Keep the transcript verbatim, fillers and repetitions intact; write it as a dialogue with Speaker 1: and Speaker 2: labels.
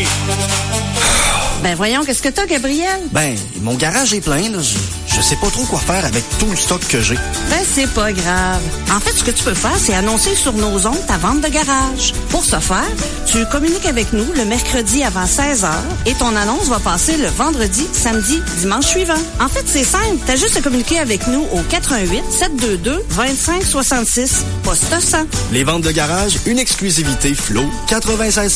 Speaker 1: Hey!
Speaker 2: Ben voyons, qu'est-ce que t'as, Gabriel?
Speaker 3: Ben, mon garage est plein, là. Je, je sais pas trop quoi faire avec tout le stock que j'ai.
Speaker 2: Ben c'est pas grave. En fait, ce que tu peux faire, c'est annoncer sur nos ondes ta vente de garage. Pour ce faire, tu communiques avec nous le mercredi avant seize heures et ton annonce va passer le vendredi, samedi, dimanche suivant. En fait, c'est simple. T'as juste à communiquer avec nous au quatre un huit, sept deux deux, deux cinq six six, poste cent.
Speaker 3: Les ventes de garage, une exclusivité Flow quatre-vingt-seize.